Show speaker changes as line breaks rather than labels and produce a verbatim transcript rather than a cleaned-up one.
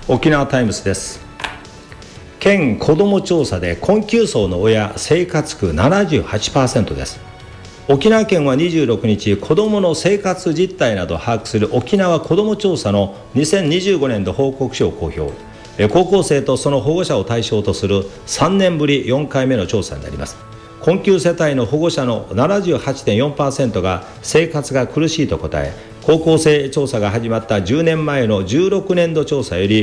沖縄タイムズです。県子ども調査で困窮層の親生活苦 ななじゅうはちパーセント です。沖縄県はにじゅうろくにち、子どもの生活実態などを把握する沖縄子ども調査のにせんにじゅうごねんど報告書を公表。高校生とその保護者を対象とするさんねんぶりよんかいめの調査になります。困窮世帯の保護者の ななじゅうはちてんよんパーセント が生活が苦しいと答え、高校生調査が始まったじゅうねんまえのじゅうろくねんど調査より